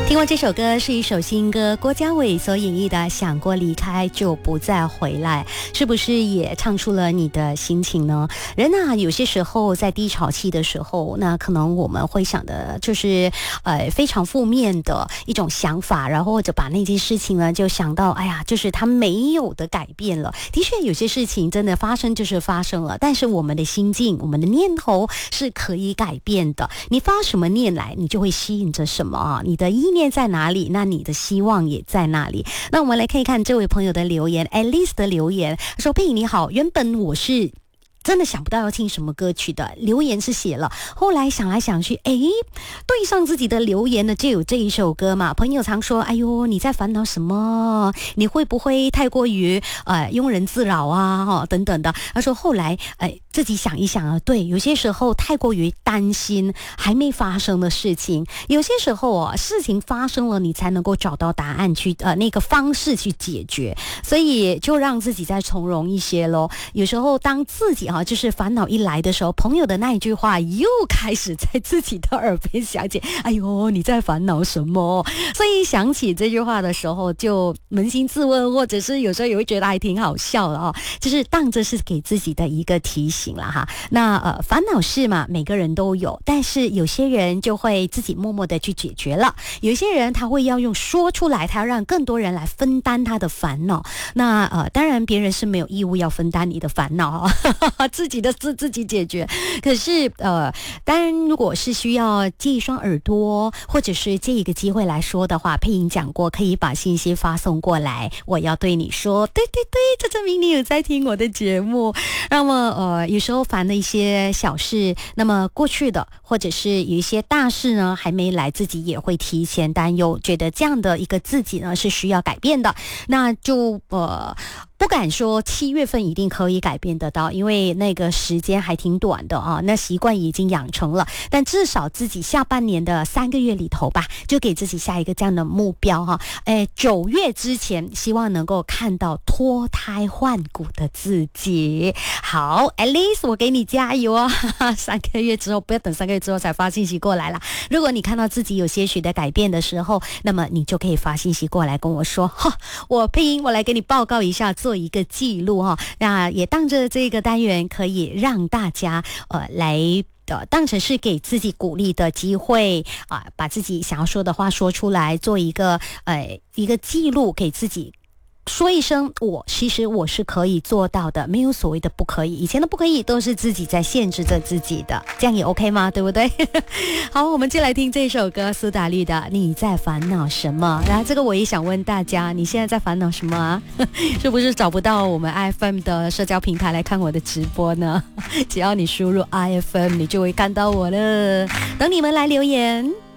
听过这首歌是一首新歌，郭嘉伟所演绎的《想过离开就不再回来》，是不是也唱出了你的心情呢？人啊，有些时候在低潮期的时候，那可能我们会想的就是非常负面的一种想法，然后或者把那件事情呢就想到哎呀，就是它没有的改变了。的确有些事情真的发生就是发生了，但是我们的心境，我们的念头是可以改变的。你发什么念来，你就会吸引着什么啊，你的意念在哪里，那你的希望也在那里。那我们来看一看这位朋友的留言， Alice 的留言说，佩颖你好，原本我是真的想不到要听什么歌曲的，留言是写了，后来想来想去，对上自己的留言呢就有这一首歌嘛。朋友常说，哎呦你在烦恼什么，你会不会太过于庸人自扰啊等等的。他说后来自己想一想啊，对，有些时候太过于担心还没发生的事情，有些时候事情发生了你才能够找到答案去那个方式去解决，所以就让自己再从容一些咯。有时候当自己就是烦恼一来的时候，朋友的那一句话又开始在自己的耳边响起，哎呦你在烦恼什么。所以想起这句话的时候就扪心自问，或者是有时候也会觉得还挺好笑的就是当着是给自己的一个提醒啦哈。那烦恼事嘛每个人都有，但是有些人就会自己默默的去解决了，有些人他会要用说出来，他要让更多人来分担他的烦恼。那当然别人是没有义务要分担你的烦恼自己的事自己解决。可是当然如果是需要借一双耳朵或者是借一个机会来说的话，佩莹讲过可以把信息发送过来，我要对你说对对对，这证明你有在听我的节目。那么有时候烦的一些小事，那么过去的或者是有一些大事呢还没来，自己也会提前担忧，觉得这样的一个自己呢是需要改变的。那就不敢说7月份一定可以改变得到，因为那个时间还挺短的那习惯已经养成了，但至少自己下半年的3个月里头吧，就给自己下一个这样的目标9月之前希望能够看到脱胎换骨的自己。好 Alice 我给你加油3个月之后，不要等3个月之后才发信息过来啦。如果你看到自己有些许的改变的时候，那么你就可以发信息过来跟我说我配音，我来给你报告一下，做一个记录那也当着这个单元可以让大家来当成是给自己鼓励的机会把自己想要说的话说出来，做一个记录，给自己说一声其实我是可以做到的，没有所谓的不可以，以前的不可以都是自己在限制着自己的，这样也 OK 吗？对不对？好，我们就来听这首歌，苏打绿的《你在烦恼什么》。然后这个我也想问大家，你现在在烦恼什么啊？是不是找不到我们 IFM 的社交平台来看我的直播呢？只要你输入 IFM 你就会看到我了，等你们来留言。